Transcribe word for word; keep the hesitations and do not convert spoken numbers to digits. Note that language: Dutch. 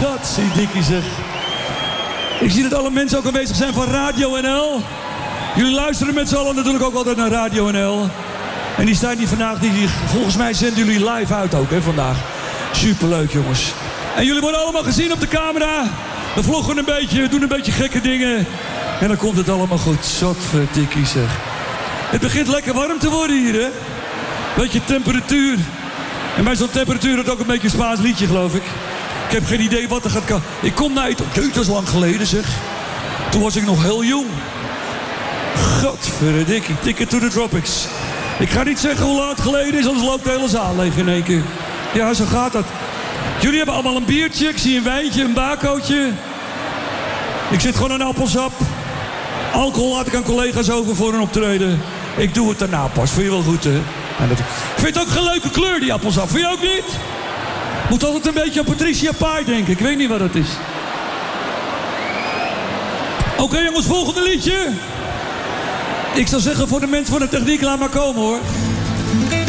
Gatsiedikkie zeg. Ik zie dat alle mensen ook aanwezig zijn van Radio N L. Jullie luisteren met z'n allen natuurlijk ook altijd naar Radio N L. En die staan hier vandaag, die, volgens mij zenden jullie live uit ook hè, vandaag. Superleuk jongens. En jullie worden allemaal gezien op de camera. We vloggen een beetje, doen een beetje gekke dingen. En dan komt het allemaal goed. Zotverdikkie zeg. Het begint lekker warm te worden hier hè. Beetje temperatuur. En bij zo'n temperatuur is ook een beetje een Spaans liedje geloof ik. Ik heb geen idee wat er gaat komen. Ik kom naar Italië. Dat is lang geleden zeg. Toen was ik nog heel jong. Godverdikkie. Ticket to the tropics. Ik ga niet zeggen hoe lang het geleden is, anders loopt de hele zaal leeg in één keer. Ja, zo gaat dat. Jullie hebben allemaal een biertje. Ik zie een wijntje, een bakootje. Ik zit gewoon aan appelsap. Alcohol laat ik aan collega's over voor een optreden. Ik doe het daarna pas. Vind je wel goed, hè? En dat... Ik vind het ook geen leuke kleur, die appelsap. Vind je ook niet? Moet altijd een beetje aan Patricia Pai denken. Ik weet niet wat dat is. Oké, okay, jongens, volgende liedje. Ik zou zeggen voor de mensen van de techniek, laat maar komen, hoor.